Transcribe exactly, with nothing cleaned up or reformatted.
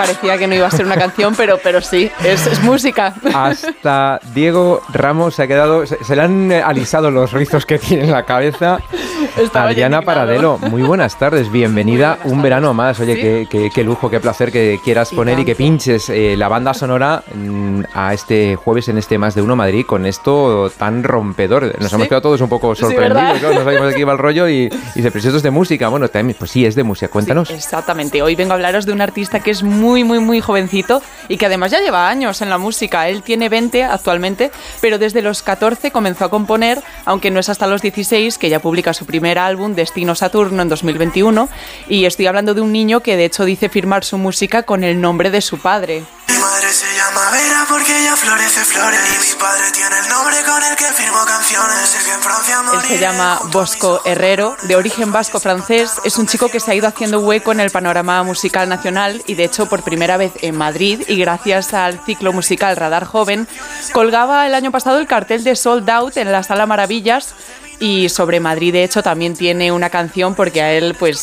parecía que no iba a ser una canción, pero, pero sí, es, es música. Hasta Diego Ramos se ha quedado, se, se le han alisado los rizos que tiene en la cabeza. Estaba Adriana Paradelo, muy buenas tardes, bienvenida buenas un verano más. Oye, ¿sí? qué, qué, qué lujo, qué placer que quieras sí, poner tanto. Y que pinches eh, la banda sonora mm, a este jueves en este Más de Uno Madrid con esto tan rompedor. Nos ¿Sí? hemos quedado todos un poco sorprendidos, sí, claro, no sabíamos de qué iba el rollo y, y dice, pero si esto es de música. Bueno, también, pues sí, es de música, cuéntanos. Sí, exactamente, hoy vengo a hablaros de un artista que es muy, muy, muy jovencito y que además ya lleva años en la música. Él tiene veinte actualmente, pero desde los catorce comenzó a componer, aunque no es hasta los dieciséis que ya publica su primer álbum, Destino Saturno, en dos mil veintiuno, y estoy hablando de un niño que de hecho dice firmar su música con el nombre de su padre. Mi madre se llama Vera porque ella florece flores y mi padre tiene el nombre con el que firmo canciones. Sé que en Francia Él se llama Bosco Herrero, de origen vasco-francés. Es un chico que se ha ido haciendo hueco en el panorama musical nacional y de hecho por primera vez en Madrid y gracias al ciclo musical Radar Joven colgaba el año pasado el cartel de Sold Out en la Sala Maravillas. Y sobre Madrid, de hecho, también tiene una canción porque a él pues